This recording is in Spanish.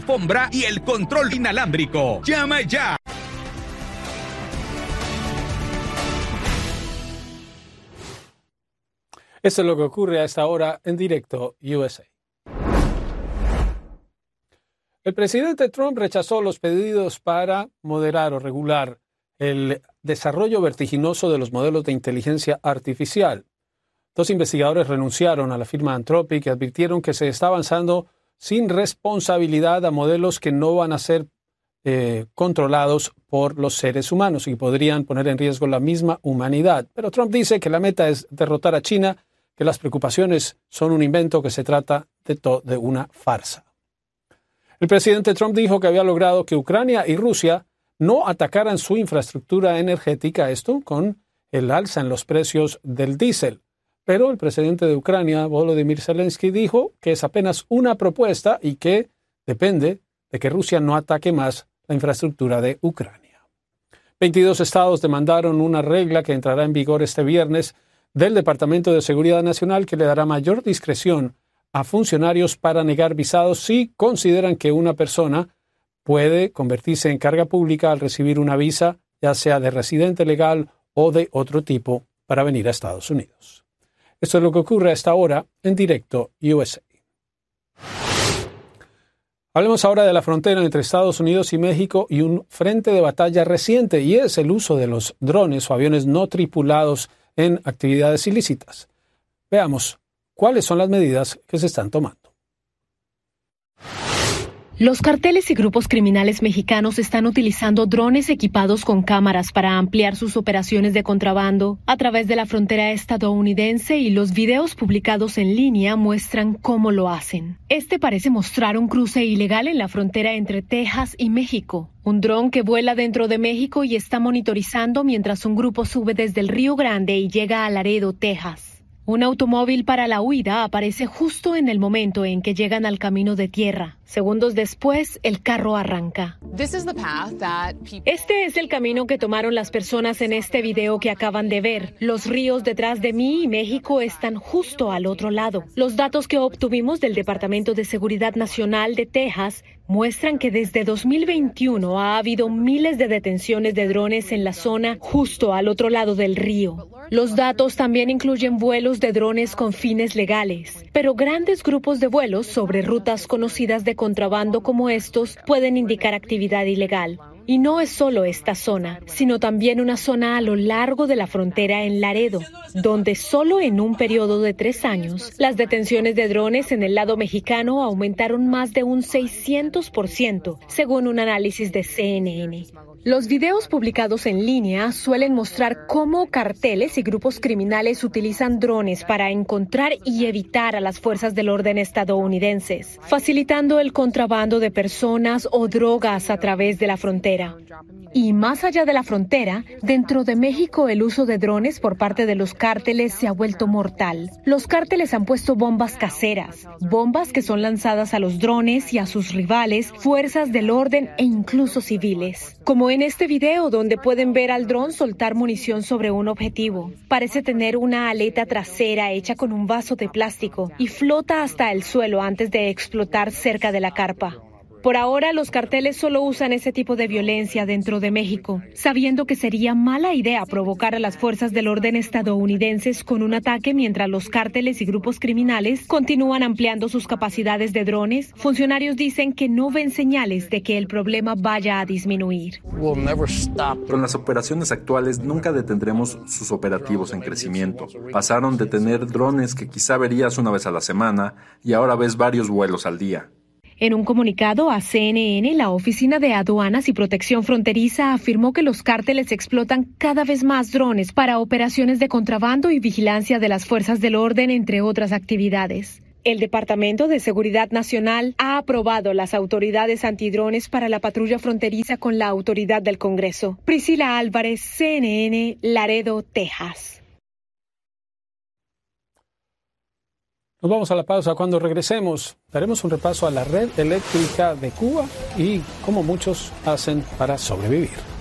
alfombra y el control inalámbrico. ¡Llama ya! Esto es lo que ocurre a esta hora en Directo USA. El presidente Trump rechazó los pedidos para moderar o regular el desarrollo vertiginoso de los modelos de inteligencia artificial. 2 investigadores renunciaron a la firma Anthropic y advirtieron que se está avanzando sin responsabilidad a modelos que no van a ser controlados por los seres humanos y podrían poner en riesgo la misma humanidad. Pero Trump dice que la meta es derrotar a China, que las preocupaciones son un invento, que se trata de una farsa. El presidente Trump dijo que había logrado que Ucrania y Rusia no atacaran su infraestructura energética, esto con el alza en los precios del diésel. Pero el presidente de Ucrania, Volodymyr Zelensky, dijo que es apenas una propuesta y que depende de que Rusia no ataque más la infraestructura de Ucrania. 22 estados demandaron una regla que entrará en vigor este viernes del Departamento de Seguridad Nacional que le dará mayor discreción a funcionarios para negar visados si consideran que una persona puede convertirse en carga pública al recibir una visa, ya sea de residente legal o de otro tipo, para venir a Estados Unidos. Esto es lo que ocurre a esta hora en Directo USA. Hablemos ahora de la frontera entre Estados Unidos y México y un frente de batalla reciente, y es el uso de los drones o aviones no tripulados en actividades ilícitas. Veamos cuáles son las medidas que se están tomando. Los carteles y grupos criminales mexicanos están utilizando drones equipados con cámaras para ampliar sus operaciones de contrabando a través de la frontera estadounidense, y los videos publicados en línea muestran cómo lo hacen. Este parece mostrar un cruce ilegal en la frontera entre Texas y México. Un dron que vuela dentro de México y está monitorizando mientras un grupo sube desde el Río Grande y llega a Laredo, Texas. Un automóvil para la huida aparece justo en el momento en que llegan al camino de tierra. Segundos después, el carro arranca. Este es el camino que tomaron las personas en este video que acaban de ver. Los ríos detrás de mí y México están justo al otro lado. Los datos que obtuvimos del Departamento de Seguridad Nacional de Texas muestran que desde 2021 ha habido miles de detenciones de drones en la zona justo al otro lado del río. Los datos también incluyen vuelos de drones con fines legales, pero grandes grupos de vuelos sobre rutas conocidas de contrabando como estos pueden indicar actividad ilegal. Y no es solo esta zona, sino también una zona a lo largo de la frontera en Laredo, donde solo en un periodo de 3 años, las detenciones de drones en el lado mexicano aumentaron más de un 600%, según un análisis de CNN. Los videos publicados en línea suelen mostrar cómo carteles y grupos criminales utilizan drones para encontrar y evitar a las fuerzas del orden estadounidenses, facilitando el contrabando de personas o drogas a través de la frontera. Y más allá de la frontera, dentro de México el uso de drones por parte de los cárteles se ha vuelto mortal. Los cárteles han puesto bombas caseras, bombas que son lanzadas a los drones y a sus rivales, fuerzas del orden e incluso civiles. Como en este video donde pueden ver al dron soltar munición sobre un objetivo. Parece tener una aleta trasera hecha con un vaso de plástico y flota hasta el suelo antes de explotar cerca de la carpa. Por ahora, los carteles solo usan ese tipo de violencia dentro de México, sabiendo que sería mala idea provocar a las fuerzas del orden estadounidenses con un ataque mientras los cárteles y grupos criminales continúan ampliando sus capacidades de drones. Funcionarios dicen que no ven señales de que el problema vaya a disminuir. Con las operaciones actuales nunca detendremos sus operativos en crecimiento. Pasaron de tener drones que quizá verías una vez a la semana y ahora ves varios vuelos al día. En un comunicado a CNN, la Oficina de Aduanas y Protección Fronteriza afirmó que los cárteles explotan cada vez más drones para operaciones de contrabando y vigilancia de las fuerzas del orden, entre otras actividades. El Departamento de Seguridad Nacional ha aprobado las autoridades antidrones para la patrulla fronteriza con la autoridad del Congreso. Priscila Álvarez, CNN, Laredo, Texas. Nos vamos a la pausa. Cuando regresemos, daremos un repaso a la red eléctrica de Cuba y cómo muchos hacen para sobrevivir.